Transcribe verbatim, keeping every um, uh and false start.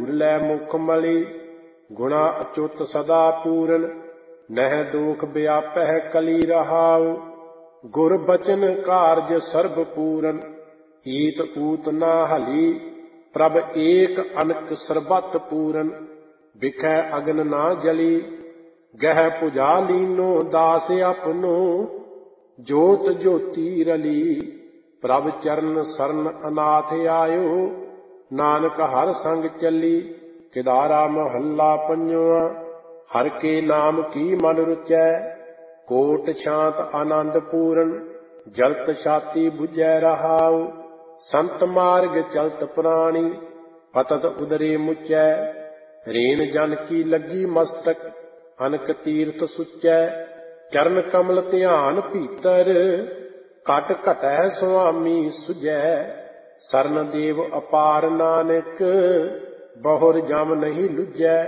ਭੁੱਲੈ ਮੁਖ ਮਲੀ। ਗੁਣਾ ਅਚੁੱਤ ਸਦਾ ਪੂਰਨ ਨਹਿ ਦੋਖ ਵਿਆਪਹਿ ਕਲੀ ਰਹਾਉ। ਗੁਰ ਬਚਨ ਕਾਰਜ ਸਰਬ ਪੂਰਨ ਈਤ ਊਤ ਨਾ ਹਲੀ। ਪ੍ਰਭ ਏਕ ਅਨਕ ਸਰਬਤ ਪੂਰਨ ਬਿਖੈ ਅਗਨ ਨਾ ਜਲੀ। ਗਹਿ ਭੁਜਾ ਲੀਨੋ ਦਾਸ ਆਪਨੋ ਜੋਤ ਜੋਤੀ ਰਲੀ। ਪ੍ਰਭ ਚਰਨ ਸਰਨ ਅਨਾਥ ਆਇਓ ਨਾਨਕ ਹਰ ਸੰਗ ਚੱਲੀ। ਕਿਦਾਰਾ ਮਹੱਲਾ ਪੰਜਵਾ। ਹਰ ਕੇ ਨਾਮ ਕੀ ਮਨ ਰੁਚੈ ਕੋਟ ਸ਼ਾਂਤ ਆਨੰਦ ਪੂਰਨ ਜਲਤ ਛਾਤੀ ਬੁਝੈ ਰਹਾਉ। ਸੰਤ ਮਾਰਗ ਚਲਤ ਪ੍ਰਾਣੀ ਪਤਤ ਉਦਰੇ ਮੁਚੈ। ਰੇਨ ਜਨ ਕੀ ਲੱਗੀ ਮਸਤਕ ਅਨਕ ਤੀਰਥ ਸੁਚੈ। ਚਰਨ ਕਮਲ ਧਿਆਨ ਭੀਤਰ ਘਟ ਘਟੈ ਸੁਆਮੀ ਸੁਝੈ। ਸਰਨ ਦੇਵ ਅਪਾਰ ਨਾਨਕ ਬਹੁਰ ਜਮ ਨਹੀਂ ਲੁਝੈ।